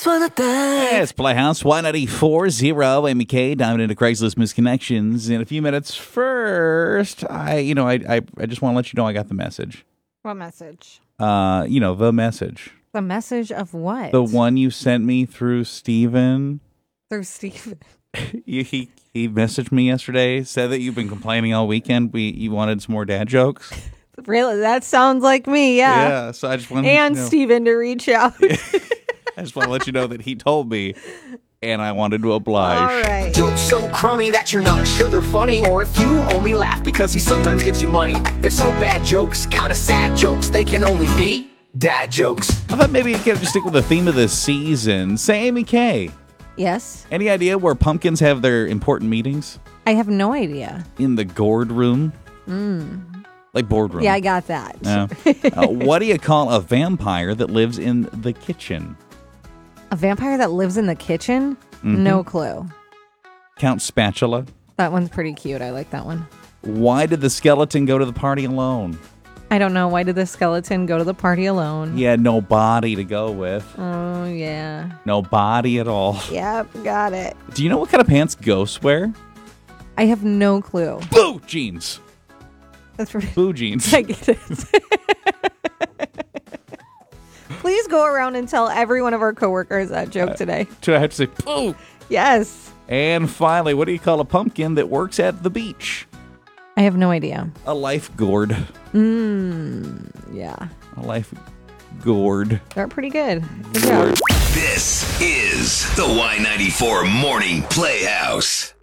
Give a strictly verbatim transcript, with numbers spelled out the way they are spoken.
for the day. Hey, it's Playhouse one ninety-four zero. Amy K diving into Craigslist Misconnections in a few minutes. First, I, you know, I, I, I just want to let you know I got the message. What message? Uh, you know, the message. The message of what? The one you sent me through Steven. Through Steven. he, he he messaged me yesterday, said that you've been complaining all weekend. We you wanted some more dad jokes. Really? That sounds like me, yeah. Yeah, so I just wanted and to know. Steven to reach out. I just want to let you know that he told me, and I wanted to oblige. All right. Jokes so crummy that you're not sure they're funny, or if you only laugh because he sometimes gives you money. They're so bad jokes, kind of sad jokes, they can only be dad jokes. I thought maybe you could just stick with the theme of this season. Say, Amy K, Yes? any idea where pumpkins have their important meetings? I have no idea. In the gourd room? Mm. Like boardroom. Yeah, I got that. Yeah. uh, what do you call a vampire that lives in the kitchen? A vampire that lives in the kitchen? Mm-hmm. No clue. Count Spatula. That one's pretty cute. I like that one. Why did the skeleton go to the party alone? I don't know. Why did the skeleton go to the party alone? He had no body to go with. Oh, yeah. No body at all. Yep, got it. Do you know what kind of pants ghosts wear? I have no clue. Blue jeans. That's pretty... Blue jeans. I get it. Please go around and tell every one of our coworkers that joke today. Should I have to say blue? Yes. And finally, what do you call a pumpkin that works at the beach? I have no idea. A life gourd. Mmm. Yeah. A life gourd. They're pretty good. Good job. This is the Y ninety-four Morning Playhouse.